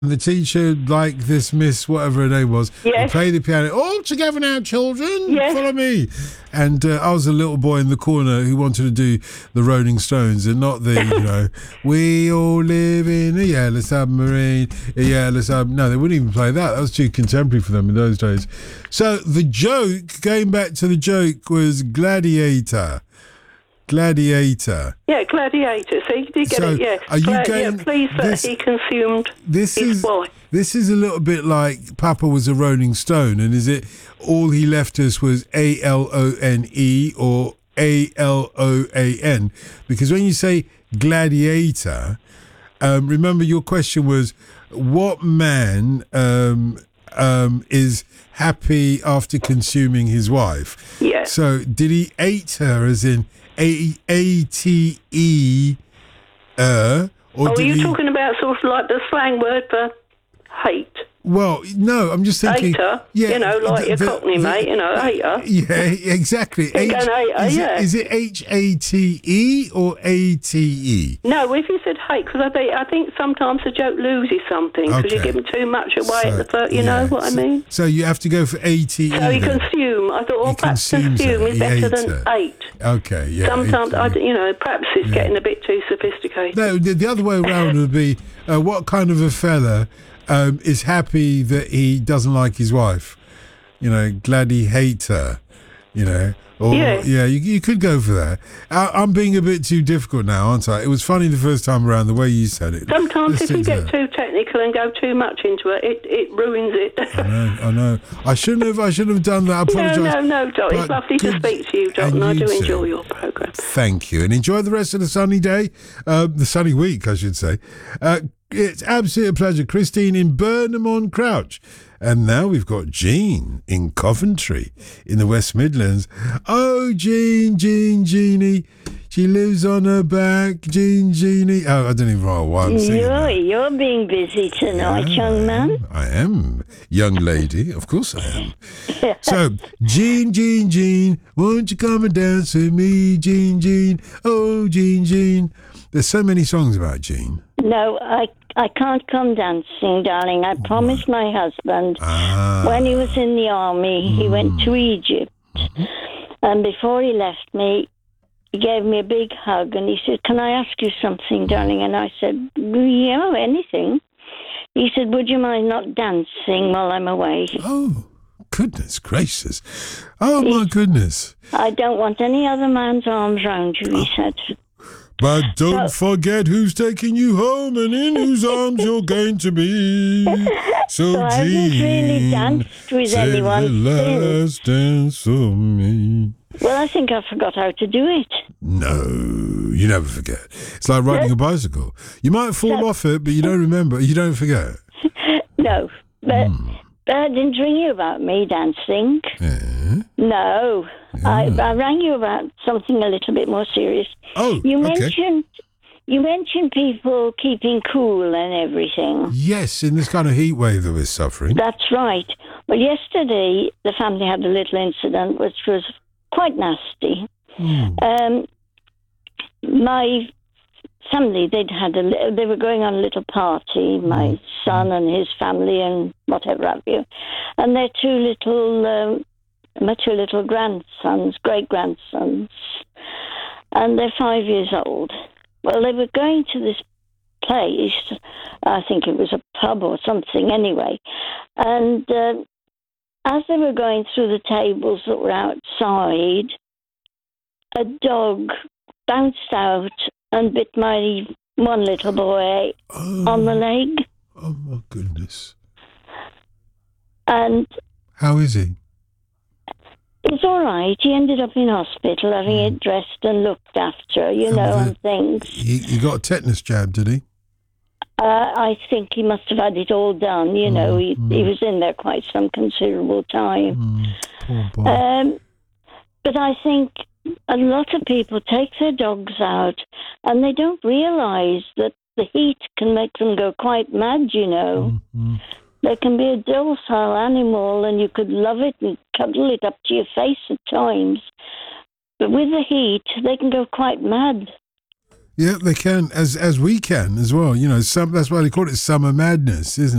The teacher, like this Miss, whatever her name was, Yes. play the piano. All together now, children. Yes. Follow me. And I was a little boy in the corner who wanted to do the Rolling Stones and not the, we all live in a yellow submarine, a yellow submarine. No, they wouldn't even play that. That was too contemporary for them in those days. So the joke, going back to the joke, was Gladiator. Gladiator. Yeah, Gladiator. So you did get So, it, yes. are you going- pleased that this- he consumed This his is wife. this is a little bit like Papa was a Rolling Stone, and is it all he left us was ALONE or ALOAN? Because when you say gladiator, remember your question was what man is happy after consuming his wife? Yeah. So did he ate her as in ATE? Or Oh, are did you he... talking about sort of like the slang word for hate? Well, no, I'm just thinking. Hater, Yeah, like your Cockney mate, hater. Yeah, exactly. Think an hater, yeah. Is it HATE or ATE? No, if you said hate, because I think sometimes the joke loses something because you're Okay. giving too much away at the first. You yeah, know what I mean? So you have to go for ATE. So you then. consume. I thought, well, He perhaps consumes consume it, is he better hates than it. hate. Okay, yeah. Sometimes, ATE. perhaps it's getting a bit too sophisticated. No, the other way around would be what kind of a fella is happy that he doesn't like his wife? Gladiator, Or, Yeah. you could go for that. I'm being a bit too difficult now, aren't I? It was funny the first time around, the way you said it. Sometimes Let's if you stick to get that. too technical and go too much into it, it ruins it. I know. I shouldn't have done that. I apologise. No, Dot. It's But lovely to good- speak to you, Dot, and I you do too. enjoy your programme. Thank you. And enjoy the rest of the sunny day. The sunny week, I should say. It's absolutely a pleasure. Christine in Burnham-on-Crouch. And now we've got Jean in Coventry in the West Midlands. Oh, Jeanie. She lives on her back, Jeanie. Oh, I don't even know why I'm singing that. You're being busy tonight, young man. I am. Young lady, of course I am. So, Jean, won't you come and dance with me, Jean? Oh, Jean. There's so many songs about Jean. No, I can't come dancing, darling. I promised my husband when he was in the army, he went to Egypt. And before he left me, he gave me a big hug and he said, "Can I ask you something, darling?" And I said, "Yeah, anything." He said, "Would you mind not dancing while I'm away?" Oh, goodness gracious. Oh, my goodness. I don't want any other man's arms round you, he said. But don't forget who's taking you home and in whose arms you're going to be. So, I haven't really Jean, danced with save anyone the last dance for me. Well, I think I forgot how to do it. No, you never forget. It's like riding a bicycle. You might fall off it, but you don't remember. You don't forget. No, but I didn't ring you about me dancing. Yeah. No, I rang you about something a little bit more serious. Oh, You okay. mentioned people keeping cool and everything. Yes, in this kind of heat wave that we're suffering. That's right. Well, yesterday the family had a little incident which was quite nasty. My family, they were going on a little party, my son and his family and whatever have you, and their my two little grandsons, great-grandsons, and they're 5 years old. Well, they were going to this place, I think it was a pub or something anyway, and as they were going through the tables that were outside, a dog bounced out and bit my one little boy on the leg. Oh, my goodness. And How is he? it's all right. He ended up in hospital having it dressed and looked after, and things. He got a tetanus jab, did he? I think he must have had it all done, He was in there quite some considerable time. Poor boy. But I think a lot of people take their dogs out and they don't realise that the heat can make them go quite mad, They can be a docile animal and you could love it and cuddle it up to your face at times. But with the heat, they can go quite mad. Yeah, they can, as we can as well. That's why they call it summer madness, isn't it?